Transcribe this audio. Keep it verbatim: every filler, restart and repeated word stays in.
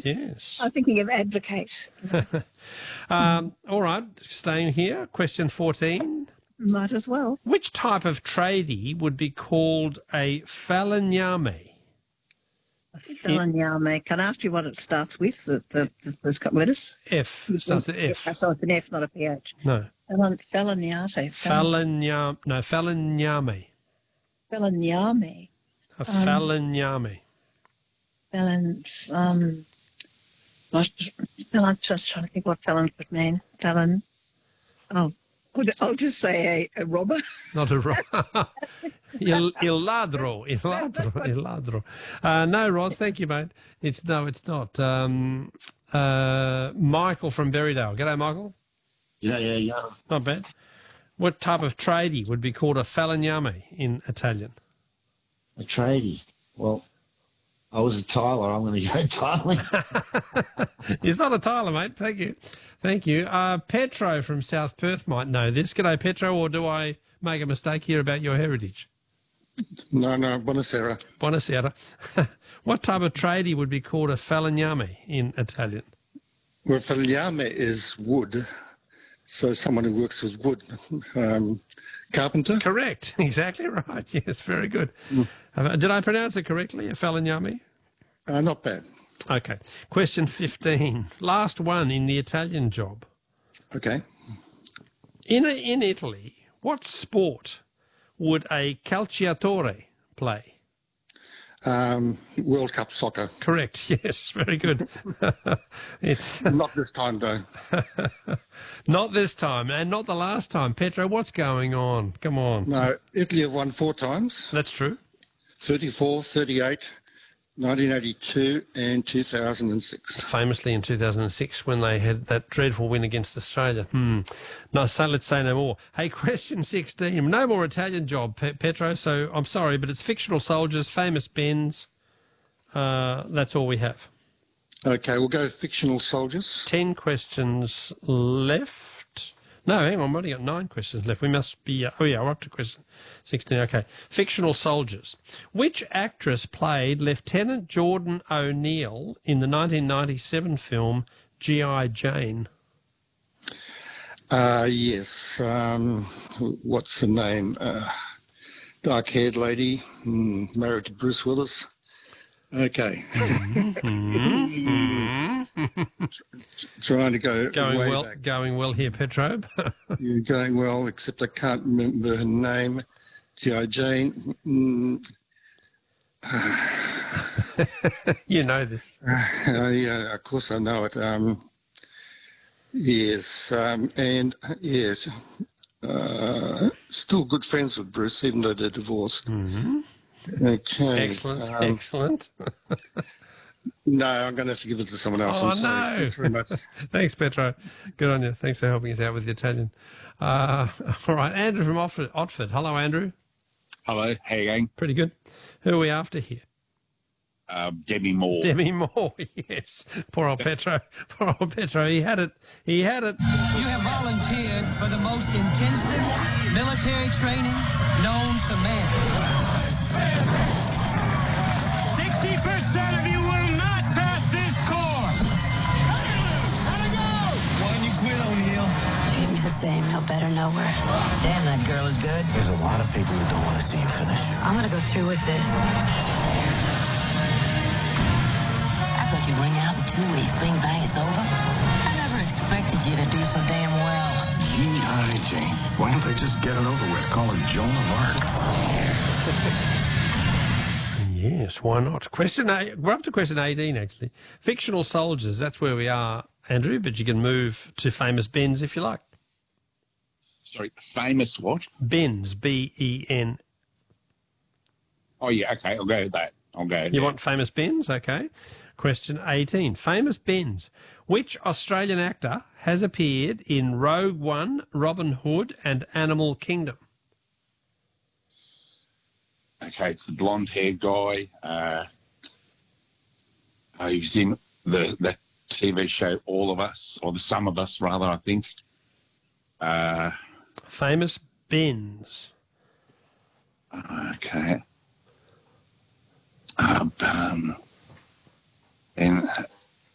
yes. I'm thinking of advocate. um, all right, staying here. Question fourteen. Might as well. Which type of tradie would be called a falegname? Falegname. Can I ask you what it starts with? The, the, the first couple letters? F. It starts with F. So it's an F, not a P H. No. Falegnate. Falegname. No, falegname. Falegname. A falegname. Felon, um, I'm just trying to think what felon could mean. Felon. Oh, I'll just say a, a robber. Not a robber. il, il ladro. Il ladro. Il ladro. Uh, no, Ross, thank you, mate. It's no, it's not. Um, uh, Michael from Berrydale. G'day, Michael. Yeah, yeah, yeah. Not bad. What type of tradie would be called a falegname in Italian? A tradie. Well, I was a tiler. I'm going to go tiling. He's not a tiler, mate. Thank you. Thank you. Uh, Petro from South Perth might know this. G'day, Petro, or do I make a mistake here about your heritage? No, no, buonasera. Buonasera. What type of tradie would be called a falegname in Italian? Well, falegname is wood, so someone who works with wood. Um, carpenter? Correct. Exactly right. Yes, very good. Mm. Uh, did I pronounce it correctly, a falegname? Uh, not bad. Okay. Question fifteen. Last one in the Italian job. Okay. In, in Italy, what sport would a calciatore play? Um, World Cup soccer. Correct. Yes, very good. It's not this time, though. Not this time, and not the last time. Petro, what's going on? Come on. No, Italy have won four times. That's true. thirty-four, thirty-eight, nineteen eighty-two and two thousand six. Famously in two thousand six when they had that dreadful win against Australia. Hmm. No, so let's say no more. Hey, question sixteen. No more Italian job, Pe- Petro, so I'm sorry, but it's fictional soldiers, famous Benz. Uh, that's all we have. Okay, we'll go fictional soldiers. Ten questions left. No, hang on, we've only got nine questions left. We must be... Uh, oh, yeah, we're up to question sixteen. Okay. Fictional soldiers. Which actress played Lieutenant Jordan O'Neill in the nineteen ninety-seven film G I Jane? Uh, yes. Um, what's the name? Uh, dark-haired lady, mm, married to Bruce Willis. Okay. Mm-hmm. Trying to go going way well. back. Going well here, Petro. You're going well, except I can't remember her name. G I Jane. Mm. You know this. Uh, yeah, of course I know it. Um, yes, um, and yes, uh, still good friends with Bruce, even though they're divorced. Mm-hmm. Okay. Excellent, um, excellent. No, I'm going to have to give it to someone else. Oh, I'm sorry. no. Thanks very much. Thanks, Petro. Good on you. Thanks for helping us out with the Italian. Uh, all right, Andrew from Otford. Otford. Hello, Andrew. Hello, how you going? Pretty good. Who are we after here? Uh, Demi Moore. Demi Moore, yes. Poor old Petro. Poor old Petro. He had it. He had it. You have volunteered for the most intensive military training known to man. sixty percent of you will not pass this course. How'd it go? Why didn't you quit, O'Neill? Treat me the same, no better, no worse. Damn, that girl is good. There's a lot of people who don't want to see you finish. I'm gonna go through with this. I thought you'd ring out in two weeks. Bing, bang, it's over. I never expected you to do so damn well. G I Jane. Why don't they just get it over with? Call her Joan of Arc. Yes, why not? Question eight. We're up to question eighteen, actually. Fictional soldiers, that's where we are, Andrew, but you can move to famous Benz if you like. Sorry, famous what? Benz, B E N. Oh, yeah, okay, I'll go with that. I'll go with You that. want famous Benz? Okay. Question eighteen. Famous Benz. Which Australian actor has appeared in Rogue One, Robin Hood and Animal Kingdom? Okay, it's the blonde-haired guy. Uh, uh, he was in the, the T V show All of Us, or The Sum of Us, rather, I think. Uh, Famous Benz. Okay. Um, um, and